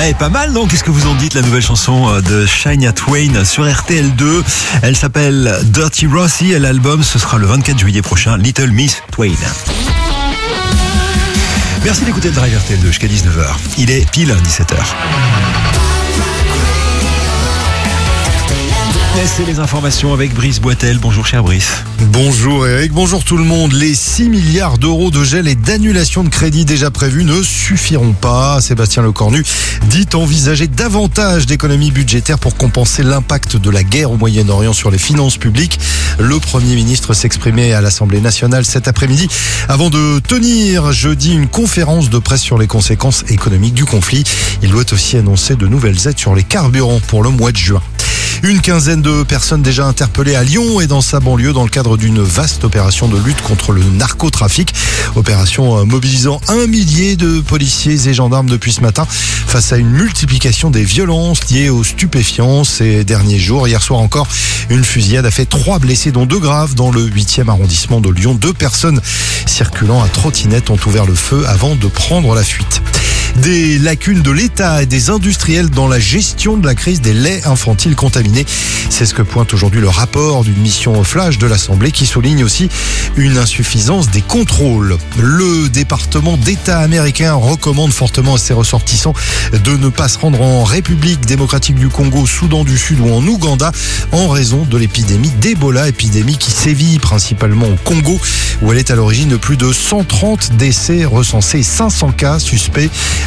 Eh, pas mal, non? Qu'est-ce que vous en dites, la nouvelle chanson de Shania Twain sur RTL2? Elle s'appelle Dirty Rossi et l'album, ce sera le 24 juillet prochain, Little Miss Twain. Merci d'écouter le Drive RTL2 jusqu'à 19h. Il est pile 17h. Et c'est les informations avec Brice Boitel. Bonjour cher Brice. Bonjour Eric, bonjour tout le monde. Les 6 milliards d'euros de gel et d'annulation de crédit déjà prévus ne suffiront pas. Sébastien Lecornu dit envisager davantage d'économies budgétaires pour compenser l'impact de la guerre au Moyen-Orient sur les finances publiques. Le Premier ministre s'exprimait à l'Assemblée nationale cet après-midi avant de tenir jeudi une conférence de presse sur les conséquences économiques du conflit. Il doit aussi annoncer de nouvelles aides sur les carburants pour le mois de juin. Une quinzaine de personnes déjà interpellées à Lyon et dans sa banlieue dans le cadre d'une vaste opération de lutte contre le narcotrafic. Opération mobilisant 1 millier de policiers et gendarmes depuis ce matin face à une multiplication des violences liées aux stupéfiants ces derniers jours. Hier soir encore, une fusillade a fait 3 blessés dont 2 graves dans le 8e arrondissement de Lyon. 2 personnes circulant à trottinette ont ouvert le feu avant de prendre la fuite. Des lacunes de l'État et des industriels dans la gestion de la crise des laits infantiles contaminés. C'est ce que pointe aujourd'hui le rapport d'une mission flash de l'Assemblée qui souligne aussi une insuffisance des contrôles. Le département d'État américain recommande fortement à ses ressortissants de ne pas se rendre en République démocratique du Congo, Soudan du Sud ou en Ouganda en raison de l'épidémie d'Ebola, épidémie qui sévit principalement au Congo où elle est à l'origine de plus de 130 décès recensés et 500 cas suspects.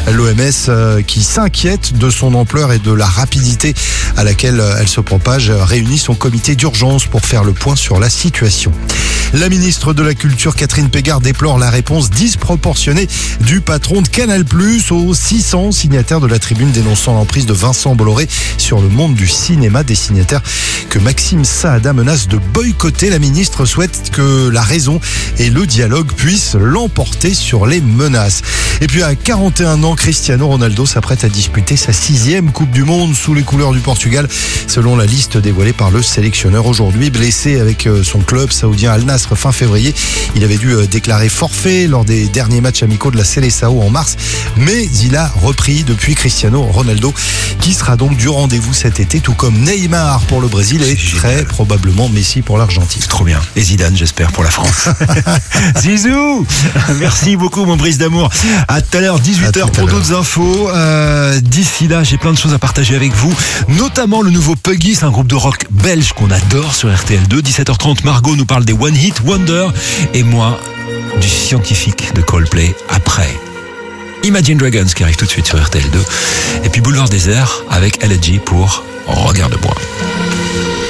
L'OMS qui s'inquiète de son ampleur et de la rapidité à laquelle elle se propage réunit son comité d'urgence pour faire le point sur la situation. La ministre de la Culture Catherine Pégard déplore la réponse disproportionnée du patron de Canal+ aux 600 signataires de la tribune dénonçant l'emprise de Vincent Bolloré sur le monde du cinéma, des signataires que Maxime Saada menace de boycotter. La ministre souhaite que la raison et le dialogue puissent l'emporter sur les menaces. Et puis à 41 ans, Cristiano Ronaldo s'apprête à disputer sa 6e Coupe du Monde sous les couleurs du Portugal, selon la liste dévoilée par le sélectionneur. Aujourd'hui blessé avec son club saoudien Al Nassr fin février, il avait dû déclarer forfait lors des derniers matchs amicaux de la Seleção en mars, mais il a repris depuis. Cristiano Ronaldo qui sera donc du rendez-vous cet été, tout comme Neymar pour le Brésil et très probablement Messi pour l'Argentine. C'est trop bien. Et Zidane, j'espère, pour la France. Zizou, merci beaucoup mon Brice d'amour. À tout à l'heure, 18h pour d'autres infos. D'ici là, j'ai plein de choses à partager avec vous, notamment le nouveau Puggy, c'est un groupe de rock belge qu'on adore sur RTL2. 17h30, Margot nous parle des One Hit Wonder et moi, du scientifique de Coldplay après. Imagine Dragons qui arrive tout de suite sur RTL2. Et puis Boulevard Désert avec LG pour Regarde-moi.